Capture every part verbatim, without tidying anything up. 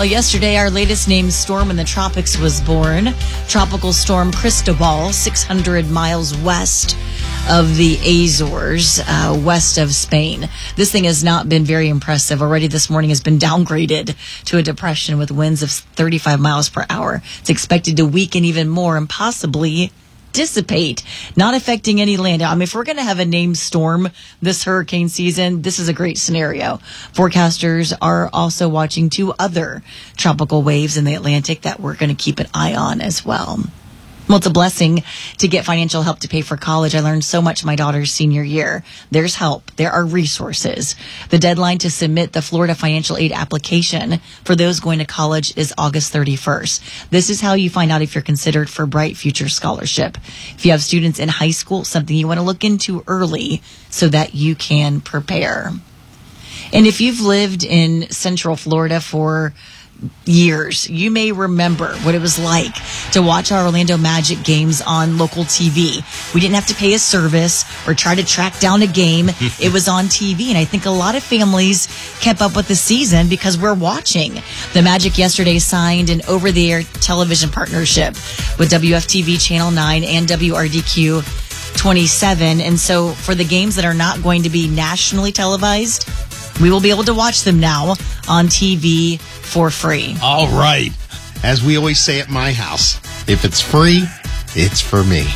Well, yesterday, our latest named storm in the tropics was born. Tropical Storm Cristobal, six hundred miles west of the Azores, uh, west of Spain. This thing has not been very impressive. Already this morning has been downgraded to a depression with winds of thirty-five miles per hour. It's expected to weaken even more and possibly dissipate, not affecting any land. I mean, if we're going to have a named storm this hurricane season, this is a great scenario. Forecasters are also watching two other tropical waves in the Atlantic that we're going to keep an eye on as well. Well, it's a blessing to get financial help to pay for college. I learned so much my daughter's senior year. There's help. There are resources. The deadline to submit the Florida financial aid application for those going to college is August thirty-first. This is how you find out if you're considered for Bright Future Scholarship. If you have students in high school, something you want to look into early so that you can prepare. And if you've lived in Central Florida for years, you may remember what it was like to watch our Orlando Magic games on local T V. We didn't have to pay a service or try to track down a game. It was on T V, and I think a lot of families kept up with the season because we're watching. The Magic yesterday signed an over-the-air television partnership with W F T V Channel nine and W R D Q twenty-seven, and so for the games that are not going to be nationally televised, we will be able to watch them now on T V for free. All right. As we always say at my house, if it's free, it's for me.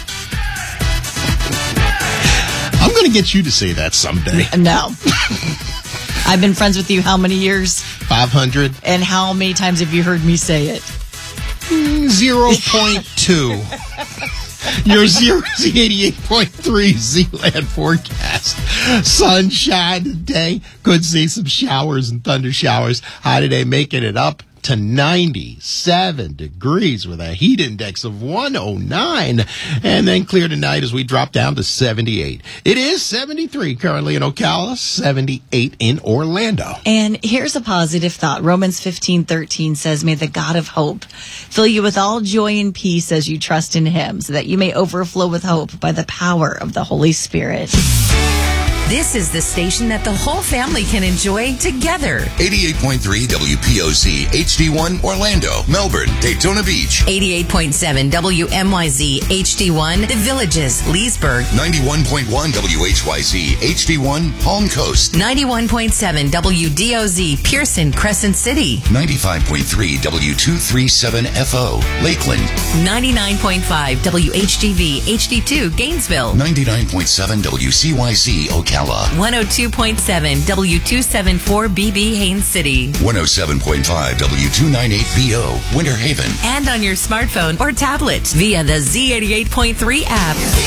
I'm going to get you to say that someday. No. I've been friends with you how many years? five hundred. And how many times have you heard me say it? zero point two. Your zero Z eighty-eight point three Z-Land forecast. Sunshine today. Could see some showers and thunder showers. High today, making it up to ninety-seven degrees with a heat index of one oh nine. And then clear tonight as we drop down to seventy-eight. It is seventy-three currently in Ocala, seventy-eight in Orlando. And here's a positive thought. Romans fifteen thirteen says, "May the God of hope fill you with all joy and peace as you trust in him, so that you may overflow with hope by the power of the Holy Spirit." This is the station that the whole family can enjoy together. eighty-eight point three W P O Z H D one Orlando, Melbourne, Daytona Beach. eighty-eight point seven W M Y Z H D one The Villages, Leesburg. ninety-one point one W H Y Z H D one Palm Coast. ninety-one point seven W D O Z Pearson, Crescent City. ninety-five point three W two thirty-seven F O Lakeland. ninety-nine point five W H G V H D two Gainesville. ninety-nine point seven W C Y Z Ocala. one oh two point seven W two seventy-four B B Haines City. one oh seven point five W two ninety-eight B O Winter Haven. And on your smartphone or tablet via the Z eighty-eight point three app.